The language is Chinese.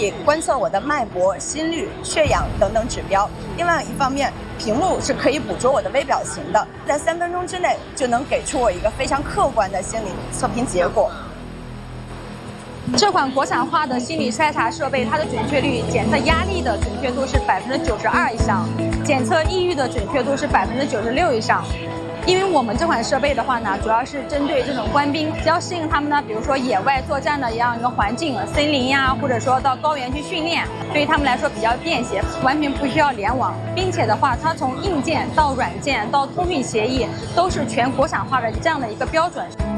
以观测我的脉搏、心率、血氧等等指标。另外一方面，屏幕是可以捕捉我的微表情的，在3分钟之内就能给出我一个非常客观的心理测评结果。 这款国产化的心理筛查设备，它的准确率，检测压力的准确度是92%以上，检测抑郁的准确度是96%以上。因为我们这款设备的话呢，主要是针对这种官兵，要适应他们呢，比如说野外作战的一样一个环境，森林呀，或者说到高原去训练，对于他们来说比较便携，完全不需要联网，并且的话，它从硬件到软件到通讯协议都是全国产化的这样的一个标准。